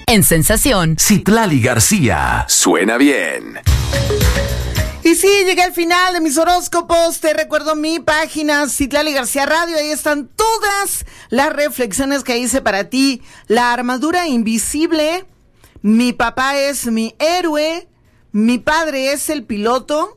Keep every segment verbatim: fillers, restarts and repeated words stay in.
En Sensación, Citlali García. Suena bien. Y sí, llegué al final de mis horóscopos. Te recuerdo mi página, Citlali García Radio. Ahí están todas las reflexiones que hice para ti. La armadura invisible. Mi papá es mi héroe. Mi padre es el piloto.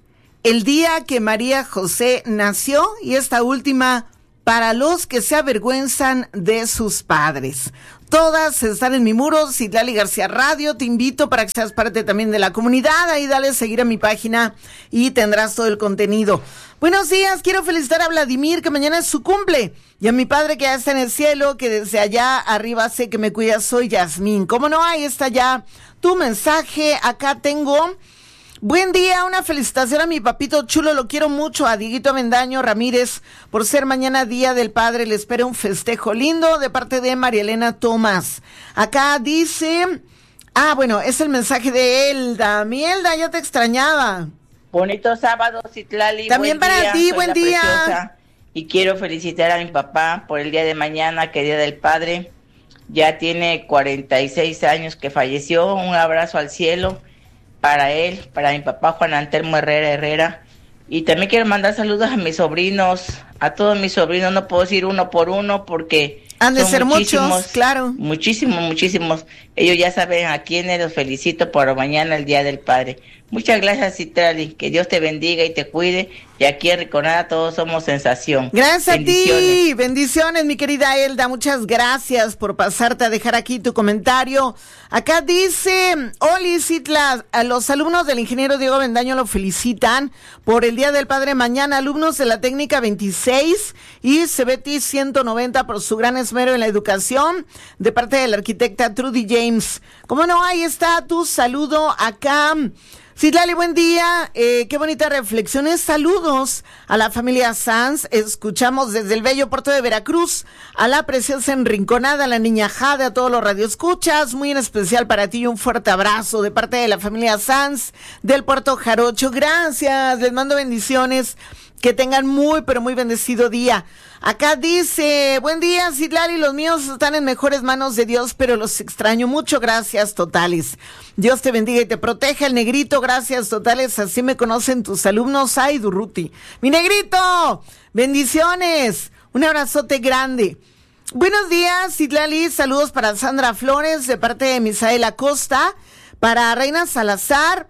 El día que María José nació. Y esta última, para los que se avergüenzan de sus padres. Todas están en mi muro, Citlali García Radio. Te invito para que seas parte también de la comunidad. Ahí dale a seguir a mi página y tendrás todo el contenido. Buenos días, quiero felicitar a Vladimir, que mañana es su cumple. Y a mi padre que ya está en el cielo, que desde allá arriba sé que me cuida, soy Yasmín. ¿Cómo no? Ahí está ya tu mensaje. Acá tengo... Buen día, una felicitación a mi papito chulo, lo quiero mucho, a Dieguito Avendaño Ramírez, por ser mañana Día del Padre, le espero un festejo lindo de parte de María Elena Tomás. Acá dice, ah, bueno, es el mensaje de Elda. Mi Elda, ya te extrañaba. Bonito sábado, Citlali. También buen para día, ti, soy buen la día. Preciosa, y quiero felicitar a mi papá por el día de mañana, que Día del Padre. Ya tiene cuarenta y seis años que falleció, un abrazo al cielo. Para él, para mi papá Juan Antelmo Herrera Herrera. Y también quiero mandar saludos a mis sobrinos, a todos mis sobrinos, no puedo decir uno por uno porque han de son ser muchísimos, muchos, claro. Muchísimos, muchísimos. Ellos ya saben a quiénes los felicito por mañana, el Día del Padre. Muchas gracias, Citlali, que Dios te bendiga y te cuide. Y aquí en Riconada todos somos sensación. Gracias Bendiciones. a ti, bendiciones mi querida Elda, muchas gracias por pasarte a dejar aquí tu comentario. Acá dice, Oli Citla, a los alumnos del ingeniero Diego Avendaño lo felicitan por el Día del Padre mañana, alumnos de la técnica veintiséis y Cebeti ciento noventa por su gran esmero en la educación de parte de la arquitecta Trudy James. ¿Cómo no? Ahí está tu saludo acá. Citlali, buen día, eh, qué bonitas reflexiones, saludos a la familia Sanz, escuchamos desde el bello puerto de Veracruz, a la preciosa Enrinconada, a la niña Jade, a todos los radioescuchas, muy en especial para ti un fuerte abrazo de parte de la familia Sanz del puerto Jarocho, gracias, les mando bendiciones, que tengan muy pero muy bendecido día. Acá dice, buen día Citlali, los míos están en mejores manos de Dios, pero los extraño mucho, gracias totales. Dios te bendiga y te proteja, el negrito, gracias totales, así me conocen tus alumnos. Ay, Durruti, mi negrito, bendiciones, un abrazote grande. Buenos días Citlali, saludos para Sandra Flores de parte de Misael Acosta, para Reina Salazar,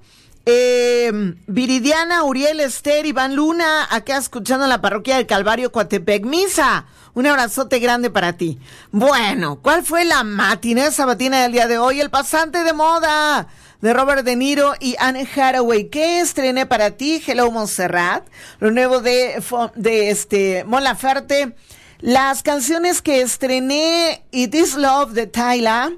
Eh, Viridiana, Uriel, Esther, Iván Luna, acá escuchando en la parroquia del Calvario, Coatepec. Misa, un abrazote grande para ti. Bueno, ¿cuál fue la matiné sabatina del día de hoy? El pasante de moda de Robert De Niro y Anne Hathaway. ¿Qué estrené para ti? Hello Montserrat, lo nuevo de, de este Mon Laferte, las canciones que estrené, It Is Love de Tyla.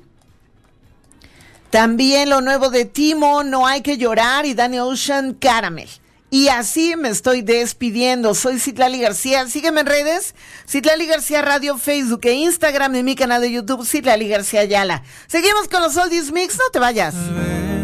También lo nuevo de Timo, No Hay Que Llorar, y Danny Ocean, Caramel. Y así me estoy despidiendo. Soy Citlali García. Sígueme en redes. Citlali García Radio, Facebook e Instagram. En mi canal de YouTube, Citlali García Ayala. Seguimos con los Oldies Mix. No te vayas.